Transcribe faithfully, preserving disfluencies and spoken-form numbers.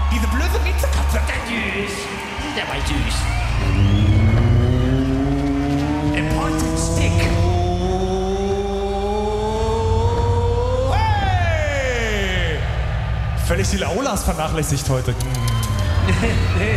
Diese blöde Miezekatze. Süß. Der war süß. A pointed stick. Hey! Völlig die Laulas vernachlässigt heute.